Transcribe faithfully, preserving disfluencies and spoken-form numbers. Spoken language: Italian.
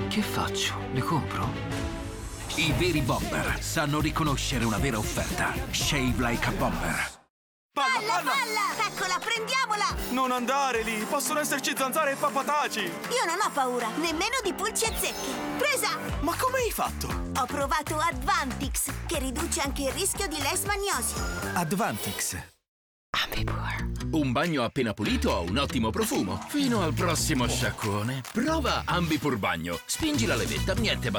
Che faccio? Le compro? I veri bomber sanno riconoscere una vera offerta. Shave like a bomber. Palla, palla, palla! Eccola, prendiamola! Non andare lì, possono esserci zanzare e papataci! Io non ho paura, nemmeno di pulci e zecche. Presa! Ma come hai fatto? Ho provato Advantix, che riduce anche il rischio di leishmaniosi. Advantix. Ambipur. Un bagno appena pulito ha un ottimo profumo. Fino al prossimo sciacquone. Prova Ambipur Bagno. Spingi la levetta, niente